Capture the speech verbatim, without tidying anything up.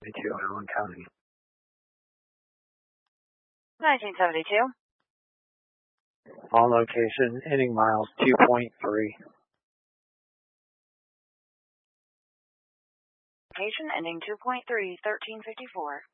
seventy-two, Allen County. nineteen seventy-two. On location, ending miles two point three. Location ending two point three, thirteen fifty-four.